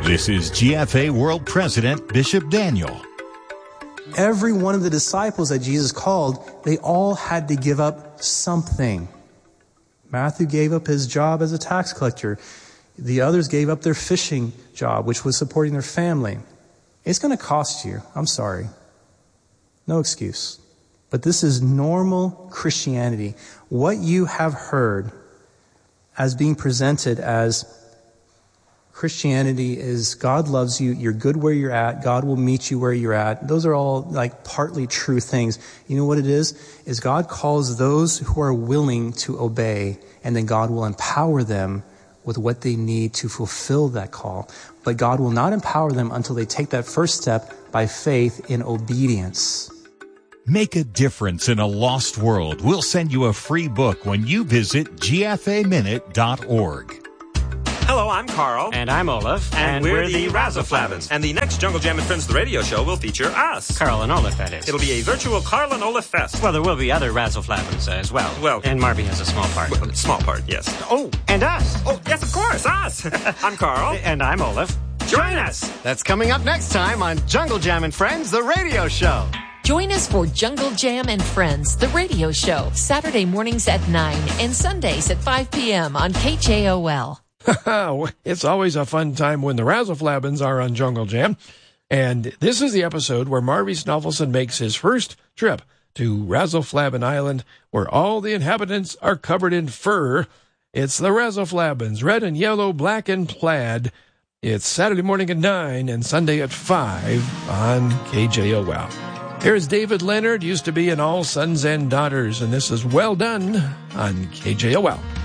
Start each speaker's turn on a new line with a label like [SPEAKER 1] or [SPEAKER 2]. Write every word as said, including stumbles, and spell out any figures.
[SPEAKER 1] This is G F A World President Bishop Daniel.
[SPEAKER 2] Every one of the disciples that Jesus called, they all had to give up something. Matthew gave up his job as a tax collector. The others gave up their fishing job, which was supporting their family. It's going to cost you. I'm sorry. No excuse. But this is normal Christianity. What you have heard as being presented as Christianity is God loves you, you're good where you're at, God will meet you where you're at. Those are all like partly true things. You know what it is? Is God calls those who are willing to obey, and then God will empower them with what they need to fulfill that call. But God will not empower them until they take that first step by faith in obedience.
[SPEAKER 1] Make a difference in a lost world. We'll send you a free book when you visit G F A minute dot org.
[SPEAKER 3] Hello, I'm Carl.
[SPEAKER 4] And I'm Olaf.
[SPEAKER 3] And,
[SPEAKER 4] and
[SPEAKER 3] we're,
[SPEAKER 4] we're
[SPEAKER 3] the
[SPEAKER 4] the
[SPEAKER 3] Razzaflabbins. And the next Jungle Jam and Friends, the radio show, will feature us.
[SPEAKER 4] Carl and Olaf, that is.
[SPEAKER 3] It'll be a virtual Carl and Olaf fest.
[SPEAKER 4] Well, there will be other Razzaflabbins uh, as well.
[SPEAKER 3] Well,
[SPEAKER 4] and Marby has a small part.
[SPEAKER 3] Well, small part, yes.
[SPEAKER 4] Oh, and us.
[SPEAKER 3] Oh, yes, of course, us. I'm Carl.
[SPEAKER 4] And I'm Olaf.
[SPEAKER 3] Join us.
[SPEAKER 5] That's coming up next time on Jungle Jam and Friends, the radio show.
[SPEAKER 6] Join us for Jungle Jam and Friends, the radio show, Saturday mornings at nine and Sundays at five p.m. on K J O L.
[SPEAKER 7] It's always a fun time when the Razzaflabbins are on Jungle Jam. And this is the episode where Marby Snuffelson makes his first trip to Razzaflabbin Island, where all the inhabitants are covered in fur. It's the Razzaflabbins, red and yellow, black and plaid. It's Saturday morning at nine and Sunday at five on K J O L. Here's David Leonard, used to be in All Sons and Daughters, and this is Well Done on K J O L.